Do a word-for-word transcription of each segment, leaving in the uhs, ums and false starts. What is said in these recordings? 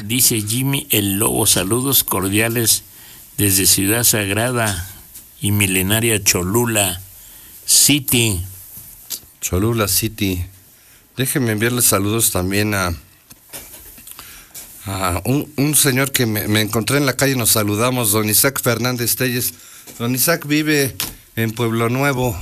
Dice Jimmy el Lobo, saludos cordiales desde Ciudad Sagrada y milenaria Cholula City. Cholula City. Déjenme enviarles saludos también a, a un, un señor que me, me encontré en la calle, nos saludamos, don Isaac Fernández Telles. Don Isaac vive en Pueblo Nuevo,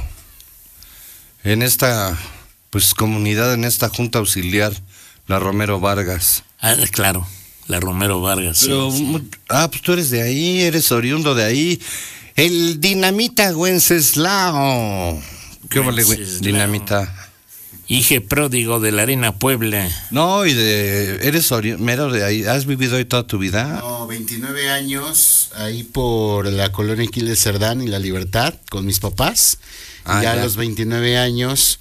en esta pues comunidad, en esta junta auxiliar, la Romero Vargas. Ah, claro, la Romero Vargas. Pero, sí, sí. Ah, pues tú eres de ahí, eres oriundo de ahí. El Dinamita Wenceslao. ¿Qué vale, Dinamita? Hije pródigo de la Arena Puebla. No, y de... ¿Eres ori- mero de ahí? ¿Has vivido ahí toda tu vida? No, veintinueve años, ahí por la colonia Aquiles Cerdán y La Libertad, con mis papás. Ah, ya ya. a los veintinueve años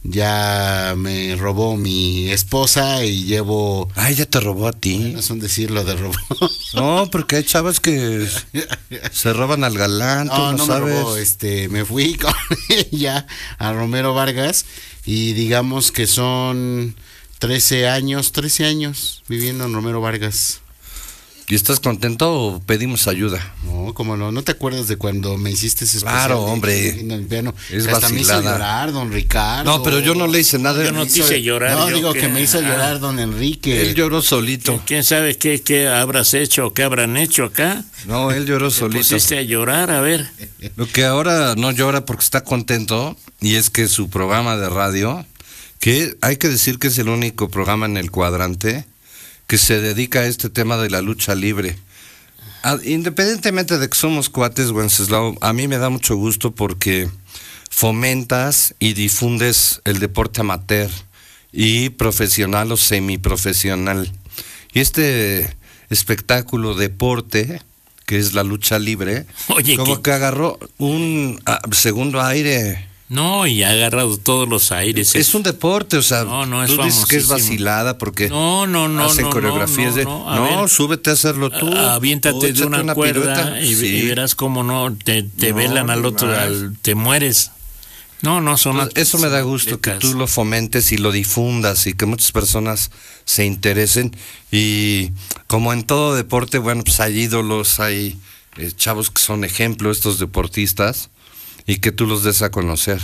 ya me robó mi esposa y llevo... Ay, ya te robó a ti. No son decirlo de robo. No, porque hay chavas que se roban al galán, tú No, no, no sabes. me robó, este, me fui con ella a Romero Vargas y digamos que son trece años, trece años viviendo en Romero Vargas. ¿Y estás contento o pedimos ayuda? No, como no, ¿no te acuerdas de cuando me hiciste ese especial? Claro, de- hombre. en el piano? Es Hasta me hizo vacilada. llorar, don Ricardo. No, pero yo no le hice nada. Yo no Me te hizo- hice llorar. No, yo digo que- que me hizo ah, llorar don Enrique. Él lloró solito. ¿Quién sabe qué, qué habrás hecho o qué habrán hecho acá? No, él lloró Te solito. pusiste a llorar, a ver. Lo que ahora no llora porque está contento, y es que su programa de radio, que hay que decir que es el único programa en el cuadrante que se dedica a este tema de la lucha libre. A- independientemente de que somos cuates, Wenceslao, a mí me da mucho gusto porque fomentas y difundes el deporte amateur y profesional o semiprofesional. Y este espectáculo deporte, que es la lucha libre, Oye, como que- que agarró un ah, segundo aire. No, y ha agarrado todos los aires. Es un deporte, o sea, No, no, es tú dices que es famosísimo. vacilada porque No, no, no, hacen no, coreografías no, de... no, a No, ver. súbete a hacerlo tú. Ah, aviéntate o de échate una, cuerda pirueta. y, Sí. y verás cómo no, te, te No, velan al ni otro, más. al- te mueres. No, no, son... Entonces, eso me da gusto que tú lo fomentes y lo difundas y que muchas personas se interesen. Y como en todo deporte, bueno, pues hay ídolos, hay eh, chavos que son ejemplo, estos deportistas, y que tú los des a conocer.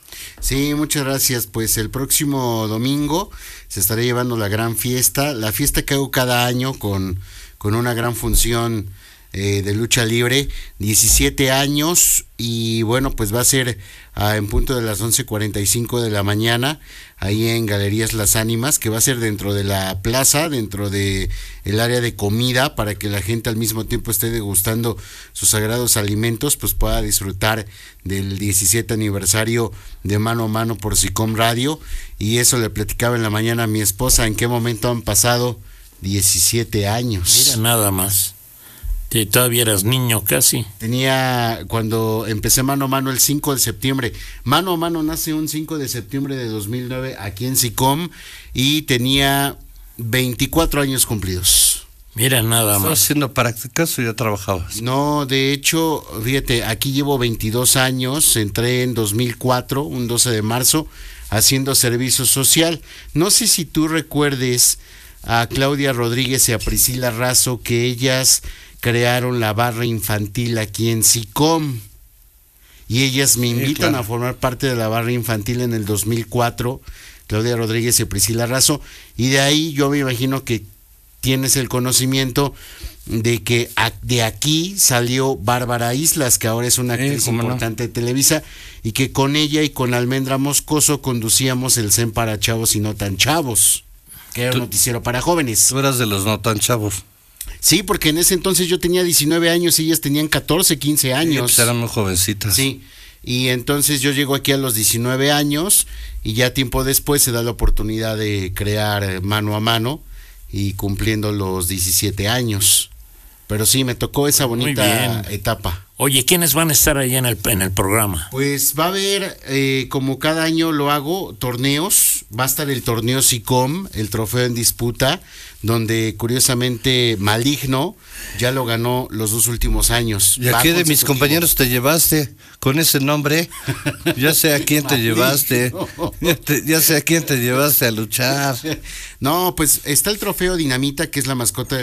Sí, muchas gracias. Pues el próximo domingo se estará llevando la gran fiesta, la fiesta que hago cada año con, con una gran función eh, de lucha libre, diecisiete años, y bueno, pues va a ser ah, en punto de las once cuarenta y cinco de la mañana, ahí en Galerías Las Ánimas, que va a ser dentro de la plaza, dentro de el área de comida, para que la gente al mismo tiempo esté degustando sus sagrados alimentos, pues pueda disfrutar del diecisiete aniversario de Mano a Mano por SICOM Radio. Y eso le platicaba en la mañana a mi esposa, en qué momento han pasado diecisiete años. Mira, nada más. Te, todavía eras niño casi. Tenía, cuando empecé Mano a Mano el cinco de septiembre, Mano a Mano nace un cinco de septiembre de dos mil nueve aquí en SICOM, y tenía veinticuatro años cumplidos. Mira, nada ¿Estabas más. haciendo prácticas o ya trabajabas? No, de hecho, fíjate, aquí llevo veintidós años, entré en dos mil cuatro, un doce de marzo, haciendo servicio social. No sé si tú recuerdes a Claudia Rodríguez y a Priscila Razo, que ellas crearon la barra infantil aquí en SICOM, y ellas me invitan claro. a formar parte de la barra infantil en el dos mil cuatro, Claudia Rodríguez y Priscila Razo, y de ahí yo me imagino que tienes el conocimiento de que a- de aquí salió Bárbara Islas, que ahora es una actriz cómo no. importante de Televisa, y que con ella y con Almendra Moscoso conducíamos el Zen para chavos y no tan chavos, que era un Tú- noticiero para jóvenes. Tú eras de los no tan chavos. Sí, porque en ese entonces yo tenía diecinueve años y ellas tenían catorce, quince Sí, años. pues eran muy jovencitas. Sí, y entonces yo llego aquí a los diecinueve años, y ya tiempo después se da la oportunidad de crear eh, Mano a Mano, y cumpliendo los diecisiete años. Pero sí, me tocó esa Muy bonita bien. etapa. Oye, ¿quiénes van a estar ahí en el, en el programa? Pues va a haber, eh, como cada año lo hago, torneos. Va a estar el torneo SICOM, el trofeo en disputa, donde curiosamente Maligno ya lo ganó los dos últimos años. ¿Y a Va qué de mis consecutivo. compañeros te llevaste con ese nombre? Ya sé a quién te llevaste. Ya, te- ya sé a quién te llevaste a luchar. No, pues está el trofeo Dinamita, que es la mascota del